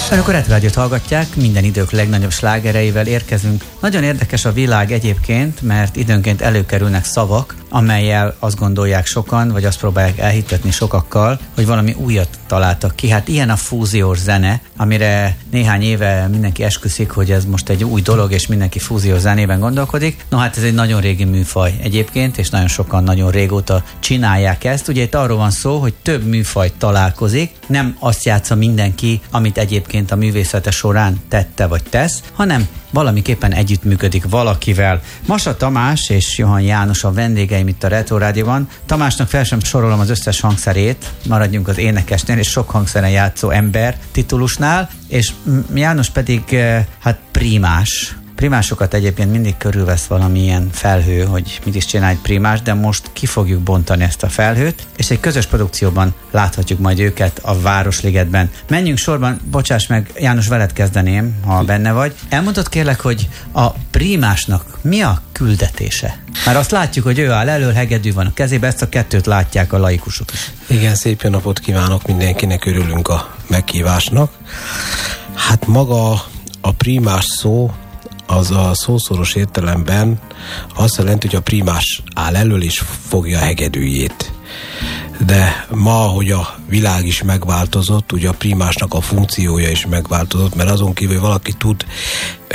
Önök a Retrádiót hallgatják, minden idők legnagyobb slágereivel érkezünk. Nagyon érdekes a világ egyébként, mert időnként előkerülnek szavak, amellyel azt gondolják sokan, vagy azt próbálják elhitetni sokakkal, hogy valami újat találtak ki. Hát ilyen a fúziós zene, amire néhány éve mindenki esküszik, hogy ez most egy új dolog, és mindenki fúziós zenében gondolkodik. No hát ez egy nagyon régi műfaj egyébként, és nagyon sokan nagyon régóta csinálják ezt. Ugye itt arról van szó, hogy több műfaj találkozik, nem azt játsza mindenki, amit egyébként a művészete során tette vagy tesz, hanem valamiképpen együttműködik valakivel. Masa Tamás és Johan János a vendégeim itt a Retro Rádióban. Tamásnak fel sem sorolom az összes hangszerét, maradjunk az énekesnél, és sok hangszeren játszó ember titulusnál, és János pedig hát primás. Primásokat egyébként mindig körülvesz valamilyen felhő, hogy mit is csinál egy primás, de most ki fogjuk bontani ezt a felhőt, és egy közös produkcióban láthatjuk majd őket a Városligetben. Menjünk sorban, bocsáss meg, János, veled kezdeném, ha benne vagy. Elmondod kérlek, hogy a primásnak mi a küldetése? Már azt látjuk, hogy ő áll elől, hegedű van a kezében, ezt a kettőt látják a laikusok is. Igen, szép jó napot kívánok mindenkinek, örülünk a meghívásnak. Hát maga a primás szó, az a szószoros értelemben azt jelenti, hogy a primás áll elől és fogja a hegedűjét. De ma, hogy a világ is megváltozott, ugye a primásnak a funkciója is megváltozott, mert azon kívül valaki tud